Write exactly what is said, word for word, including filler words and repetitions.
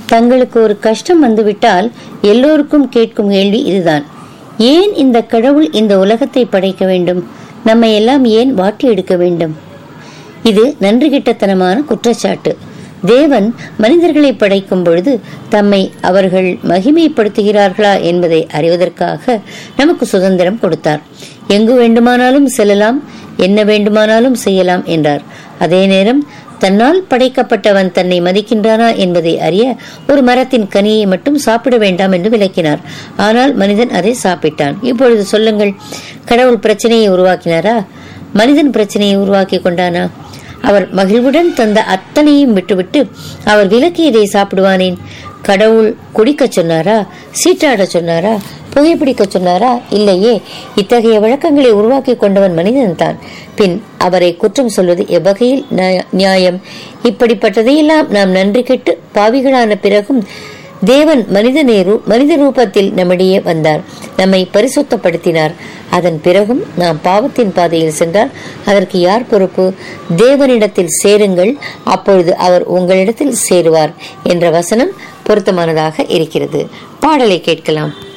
தங்களுக்கு ஒரு கஷ்டம் வந்துவிட்டால் எல்லோருக்கும் கேட்கும் கேள்வி இதுதான்: ஏன் இந்த கடவுள் இந்த உலகத்தை படைக்க வேண்டும்? நம்மை எல்லாம் ஏன் வாட்டி எடுக்க வேண்டும்? இது நன்றி கிட்டத்தனமான குற்றச்சாட்டு. தேவன் மனிதர்களை படைக்கும் பொழுது தம்மை அவர்கள் மகிமைப்படுத்துகிறார்களா என்பதை அறிவதற்காக நமக்கு சுதந்திரம் கொடுத்தார். எங்கு வேண்டுமானாலும் செல்லலாம், என்ன வேண்டுமானாலும் செய்யலாம் என்றார். அதே நேரம் தன்னால் படைக்கப்பட்டவன் தன்னை மதிக்கின்றானா என்பதை அறிய ஒரு மரத்தின் கனியை மட்டும் சாப்பிட வேண்டாம் என்று விளக்கினார். ஆனால் மனிதன் அதை சாப்பிட்டான். இப்பொழுது சொல்லுங்கள், கடவுள் பிரச்சனையை உருவாக்கினாரா? மனிதன் பிரச்சனையை உருவாக்கி கொண்டானா? அவர் மகிழ்வுடன் தந்த அத்தனையும் விட்டுவிட்டு அவர் விலக்கியதை சாப்பிடுவானேன்? கடவுள் குடிக்க சொன்னாரா? சீட்டாட சொன்னாரா? புகைப்பிடிக்க சொன்னாரா? இல்லையே. இத்தகைய வழக்கங்களை உருவாக்கி கொண்டவன் மனிதன் தான். பின் அவரை குற்றம் சொல்வது எவ்வகையில் நியாயம்? இப்படிப்பட்டதையெல்லாம் நாம் நன்றி கெட்டு பாவிகளான பிறகும் தேவன் மனித நேரு மனித ரூபத்தில் நம்மிடையே வந்தார், நம்மை பரிசுத்தப்படுத்தினார். அதன் பிறகும் நாம் பாவத்தின் பாதையில் சென்றால் அதற்கு யார் பொறுப்பு? தேவனிடத்தில் சேருங்கள், அப்பொழுது அவர் உங்களிடத்தில் சேருவார் என்ற வசனம் பொருத்தமானதாக இருக்கிறது. பாடலை கேட்கலாம்.